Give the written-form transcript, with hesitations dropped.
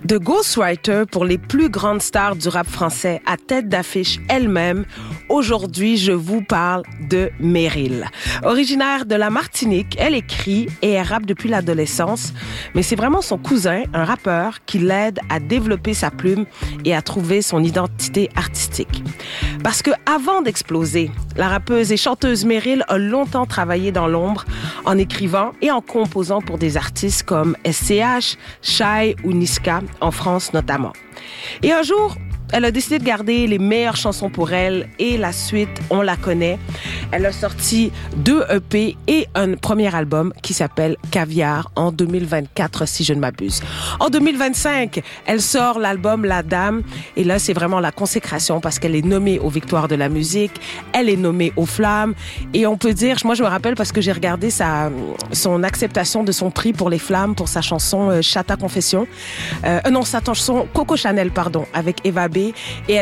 De ghostwriter pour les plus grandes stars du rap français à tête d'affiche elle-même, aujourd'hui, je vous parle de Meryl. Originaire de la Martinique, elle écrit et elle rappe depuis l'adolescence, mais c'est vraiment son cousin, un rappeur, qui l'aide à développer sa plume et à trouver son identité artistique. Parce que avant d'exploser, la rappeuse et chanteuse Meryl a longtemps travaillé dans l'ombre en écrivant et en composant pour des artistes comme SCH, Shai ou Niska, en France notamment. Et un jour, elle a décidé de garder les meilleures chansons pour elle et la suite, on la connaît. Elle a sorti 2 EP et un premier album qui s'appelle Caviar en 2024, si je ne m'abuse. En 2025, elle sort l'album La Dame et là, c'est vraiment la consécration parce qu'elle est nommée aux Victoires de la musique, elle est nommée aux Flammes et on peut dire, moi je me rappelle parce que j'ai regardé son acceptation de son prix pour les Flammes pour sa chanson Chata Confession. Sa chanson Coco Chanel, pardon, avec Eva B. Et